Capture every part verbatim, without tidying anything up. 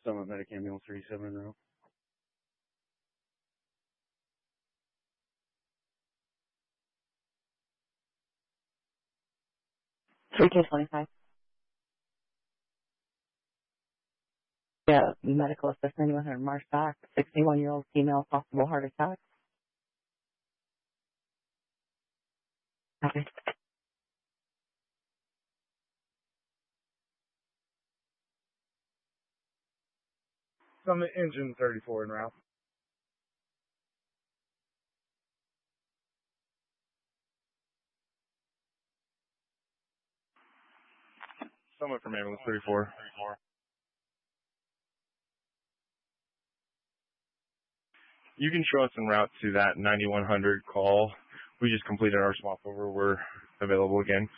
Summit Medic Ambulance thirty-seven in row. three two twenty-five. Yeah, medical assistant with her march back. sixty-one-year-old female, possible heart attack. Okay. Summit engine thirty-four en route. Summit from ambulance thirty-four. You can show us en route to that ninety-one hundred call. We just completed our swap over. We're available again.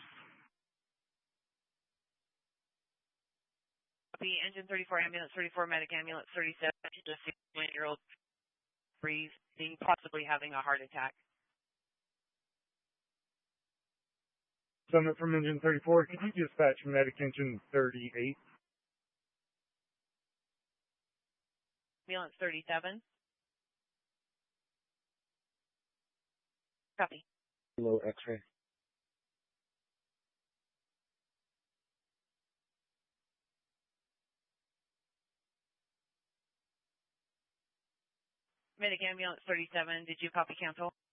The engine thirty-four, ambulance thirty-four, medic ambulance thirty-seven, just sixty-one-year-old breathing, possibly having a heart attack. Summit from engine thirty-four, could you dispatch medic engine thirty-eight? Ambulance thirty-seven. Copy. Low X-ray. Medic ambulance thirty-seven, did you copy cancel?